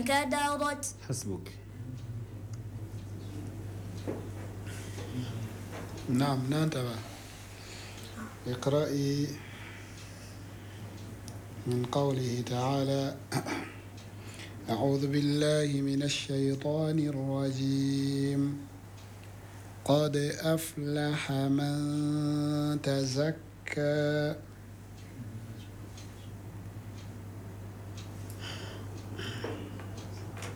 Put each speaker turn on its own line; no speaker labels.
كدرت.
حسبك.
نعم ننتبه. اقرأي من قوله تعالى: أعوذ بالله من الشيطان الرجيم. قد أفلح من تزكى